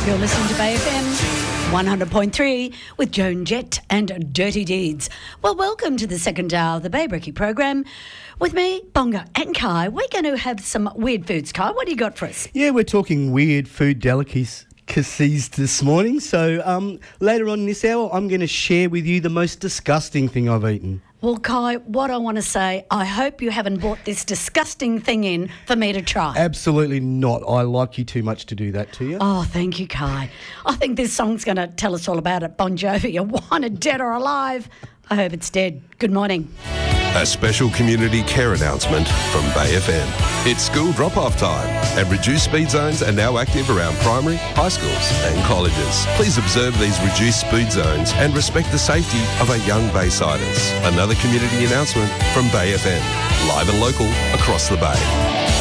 You're listening to Bay FM 100.3 with Joan Jett and Dirty Deeds. Well, welcome to the second hour of the Bay Brekkie program. With me, Bongo and Kai. We're going to have some weird foods. Kai, what do you got for us? Yeah, we're talking weird food delicacies this morning. So later on in this hour, I'm going to share with you the most disgusting thing I've eaten. Well, Kai, what I want to say, I hope you haven't brought this disgusting thing in for me to try. Absolutely not. I like you too much to do that to you. Oh, thank you, Kai. I think this song's going to tell us all about it. Bon Jovi, you want it dead or alive? I hope it's dead. Good morning. A special community care announcement from Bay FM. It's school drop-off time and reduced speed zones are now active around primary, high schools and colleges. Please observe these reduced speed zones and respect the safety of our young Baysiders. Another community announcement from Bay FM. Live and local across the Bay.